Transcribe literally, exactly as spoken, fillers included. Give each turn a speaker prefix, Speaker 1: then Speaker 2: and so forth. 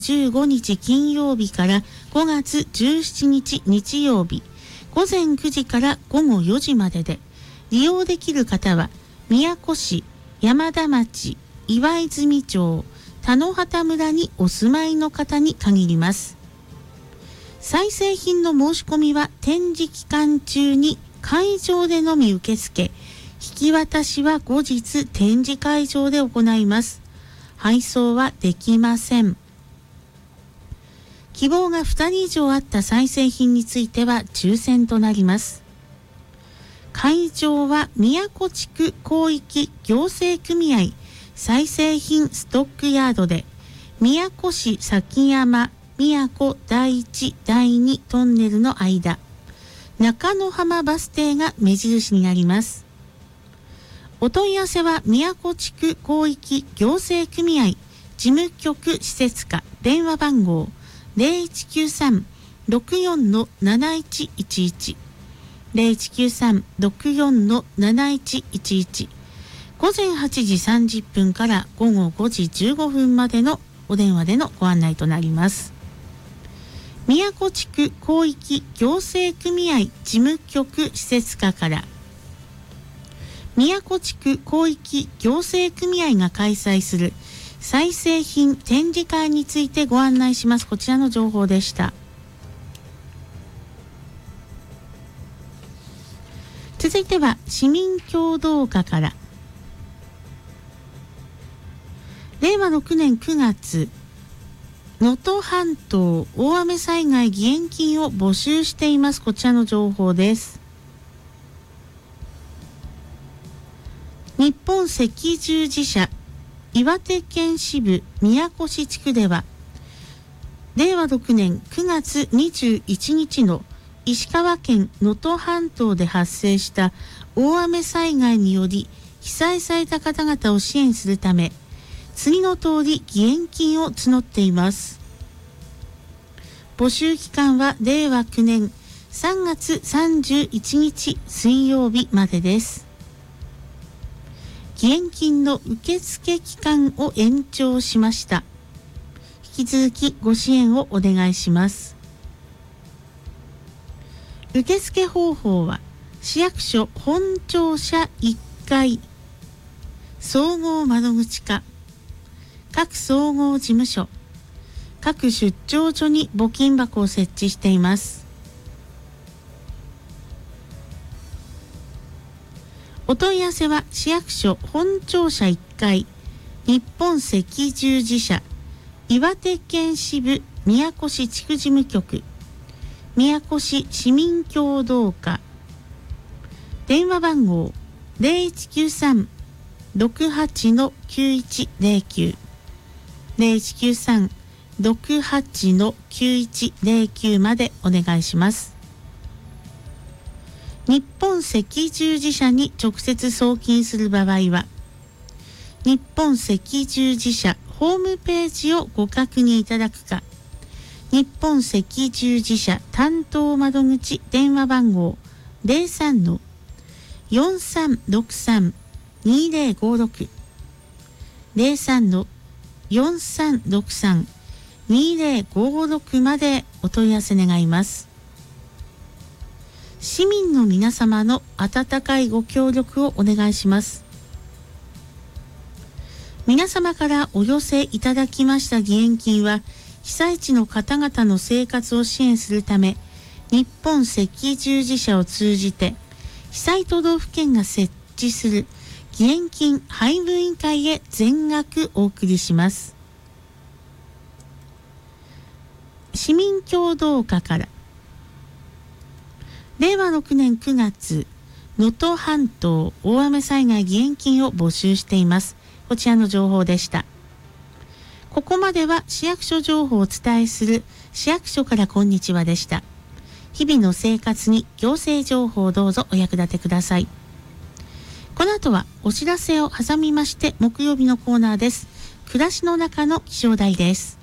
Speaker 1: じゅうごにち金曜日からごがつじゅうしちにち日曜日、午前くじから午後よじまでで、利用できる方は宮古市、山田町、岩泉町、田野畑村にお住まいの方に限ります。再生品の申し込みは展示期間中に会場でのみ受付、引き渡しは後日展示会場で行います。配送はできません。希望がふたり以上あった再生品については抽選となります。会場は宮古地区広域行政組合再生品ストックヤードで、宮古市崎山宮古第一第二トンネルの間、中野浜バス停が目印になります。お問い合わせは宮古地区広域行政組合事務局施設課、電話番号 ゼロいちきゅうさん ろくよん なないちいちいち ゼロいちきゅうさん ろくよん なないちいちいち、午前はちじさんじゅっぷんから午後ごじじゅうごふんまでのお電話でのご案内となります。宮古地区広域行政組合事務局施設課から、宮古地区広域行政組合が開催する再生品展示会についてご案内します。こちらの情報でした。続いては市民協働課から、れいわろくねんくがつ、能登半島大雨災害義援金を募集しています。こちらの情報です。日本赤十字社岩手県支部宮古市地区では、れいわろくねんくがつにじゅういちにちの石川県能登半島で発生した大雨災害により被災された方々を支援するため、次の通り義援金を募っています。募集期間はれいわきゅうねんさんがつさんじゅういちにち水曜日までです。義援金の受付期間を延長しました。引き続きご支援をお願いします。受付方法は市役所本庁舎いっかい総合窓口課、各総合事務所、各出張所に募金箱を設置しています。お問い合わせは市役所本庁舎いっかい日本赤十字社岩手県支部宮古市地区事務局宮古市市民協働課、電話番号 ゼロいちきゅうさん ろくはち きゅういちゼロきゅう ゼロいちきゅうさん ろくはち きゅういちゼロきゅうまでお願いします。日本赤十字社に直接送金する場合は、日本赤十字社ホームページをご確認いただくか、日本赤十字社担当窓口電話番号 ゼロさん よんさんろくさん にゼロごろく ゼロさん よんさんろくさん にゼロごろくまでお問い合わせ願います。市民の皆様の温かいご協力をお願いします。皆様からお寄せいただきました義援金は、被災地の方々の生活を支援するため、日本赤十字社を通じて被災都道府県が設置する義援金配分委員会へ全額お送りします。市民協働課から、れいわろくねんくがつ、能登半島大雨災害義援金を募集しています。こちらの情報でした。ここまでは市役所情報をお伝えする市役所からこんにちはでした。日々の生活に行政情報をどうぞお役立てください。この後はお知らせを挟みまして木曜日のコーナーです。暮らしの中の気象台です。